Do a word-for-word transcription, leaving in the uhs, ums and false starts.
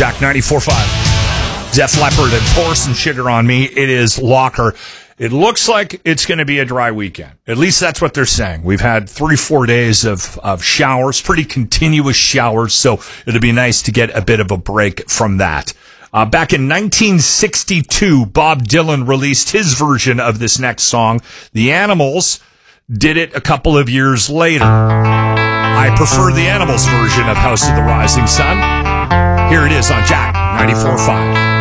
Jack ninety-four point five. Def Leppard and Pour Some Sugar on Me. It is Locker. It looks like it's going to be a dry weekend. At least that's what they're saying. We've had three, four days of, of showers, pretty continuous showers, so it'll be nice to get a bit of a break from that. Uh, back in nineteen sixty-two, Bob Dylan released his version of this next song. The Animals did it a couple of years later. I prefer the Animals version of House of the Rising Sun. Here it is on Jack ninety-four point five.